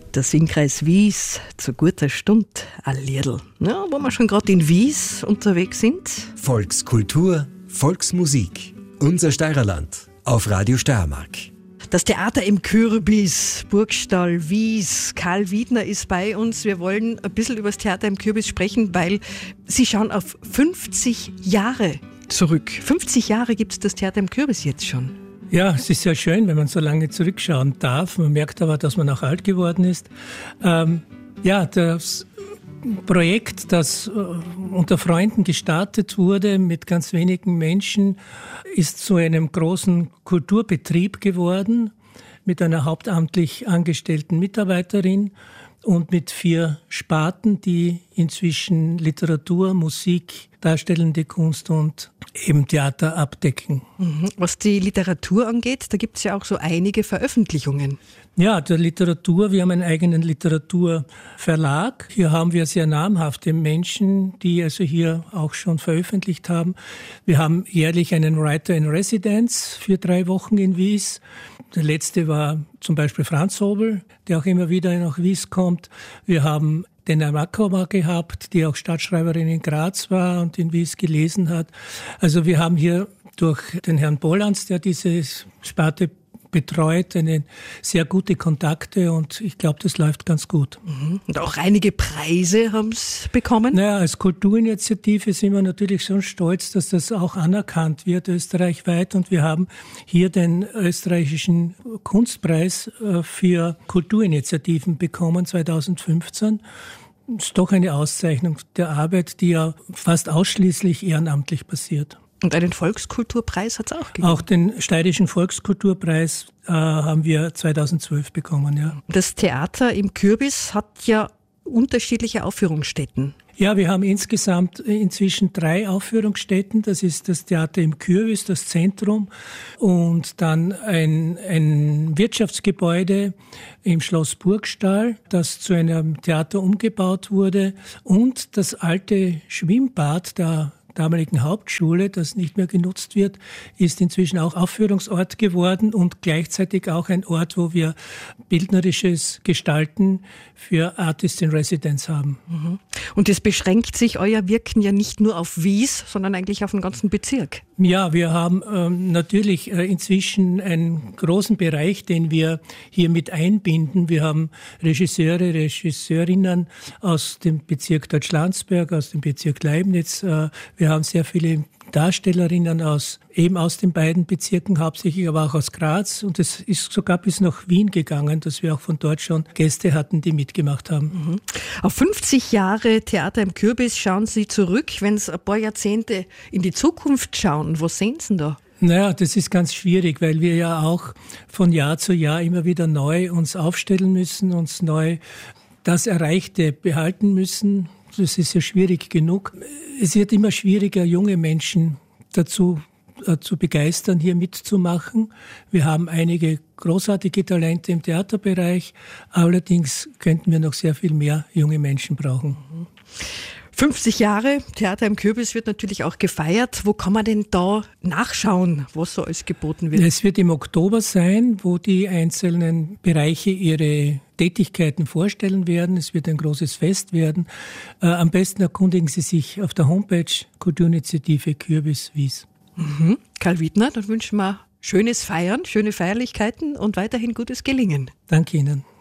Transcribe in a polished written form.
Der Singkreis Wies zu guter Stund a Liedl. Ja, wo wir schon gerade in Wies unterwegs sind. Volkskultur, Volksmusik. Unser Steirerland auf Radio Steiermark. Das Theater im Kürbis, Burgstall, Wies. Karl Wiedner ist bei uns. Wir wollen ein bisschen über das Theater im Kürbis sprechen, weil Sie schauen auf 50 Jahre zurück. 50 Jahre gibt es das Theater im Kürbis jetzt schon. Ja, es ist sehr schön, wenn man so lange zurückschauen darf. Man merkt aber, dass man auch alt geworden ist. Das Projekt, das unter Freunden gestartet wurde mit ganz wenigen Menschen, ist zu einem großen Kulturbetrieb geworden mit einer hauptamtlich angestellten Mitarbeiterin und mit 4 Sparten, die inzwischen Literatur, Musik, darstellende Kunst und eben Theater abdecken. Was die Literatur angeht, da gibt es ja auch so einige Veröffentlichungen. Ja, der Literatur, wir haben einen eigenen Literaturverlag. Hier haben wir sehr namhafte Menschen, die also hier auch schon veröffentlicht haben. Wir haben jährlich einen Writer in Residence für 3 Wochen in Wies. Der letzte war zum Beispiel Franz Hobel, der auch immer wieder nach Wies kommt. Wir haben Dena Makova gehabt, die auch Stadtschreiberin in Graz war und in Wies gelesen hat. Also wir haben hier durch den Herrn Bollands, der diese Sparte betreut, eine sehr gute Kontakte und ich glaube, das läuft ganz gut. Und auch einige Preise haben es bekommen? Naja, als Kulturinitiative sind wir natürlich schon stolz, dass das auch anerkannt wird österreichweit und wir haben hier den österreichischen Kunstpreis für Kulturinitiativen bekommen 2015. Das ist doch eine Auszeichnung der Arbeit, die ja fast ausschließlich ehrenamtlich passiert. Und einen Volkskulturpreis hat es auch gegeben? Auch den Steirischen Volkskulturpreis haben wir 2012 bekommen, ja. Das Theater im Kürbis hat ja unterschiedliche Aufführungsstätten. Ja, wir haben insgesamt inzwischen 3 Aufführungsstätten. Das ist das Theater im Kürbis, das Zentrum und dann ein Wirtschaftsgebäude im Schloss Burgstall, das zu einem Theater umgebaut wurde und das alte Schwimmbad der damaligen Hauptschule, das nicht mehr genutzt wird, ist inzwischen auch Aufführungsort geworden und gleichzeitig auch ein Ort, wo wir bildnerisches Gestalten für Artists in Residence haben. Und es beschränkt sich euer Wirken ja nicht nur auf Wies, sondern eigentlich auf den ganzen Bezirk. Ja, wir haben natürlich inzwischen einen großen Bereich, den wir hier mit einbinden. Wir haben Regisseure, Regisseurinnen aus dem Bezirk Deutschlandsberg, aus dem Bezirk Leibniz. Wir haben sehr viele Darstellerinnen aus den beiden Bezirken, hauptsächlich aber auch aus Graz. Und es ist sogar bis nach Wien gegangen, dass wir auch von dort schon Gäste hatten, die mitgemacht haben. Auf 50 Jahre Theater im Kürbis schauen Sie zurück. Wenn Sie ein paar Jahrzehnte in die Zukunft schauen, was sehen Sie da? Naja, das ist ganz schwierig, weil wir ja auch von Jahr zu Jahr immer wieder neu uns aufstellen müssen, uns neu das Erreichte behalten müssen. Das ist ja schwierig genug. Es wird immer schwieriger, junge Menschen dazu zu begeistern, hier mitzumachen. Wir haben einige großartige Talente im Theaterbereich. Allerdings könnten wir noch sehr viel mehr junge Menschen brauchen. 50 Jahre Theater im Kürbis wird natürlich auch gefeiert. Wo kann man denn da nachschauen, was so alles geboten wird? Es wird im Oktober sein, wo die einzelnen Bereiche ihre Tätigkeiten vorstellen werden. Es wird ein großes Fest werden. Am besten erkundigen Sie sich auf der Homepage Kulturinitiative Kürbis Wies. Karl Wiedner, dann wünschen wir schönes Feiern, schöne Feierlichkeiten und weiterhin gutes Gelingen. Danke Ihnen.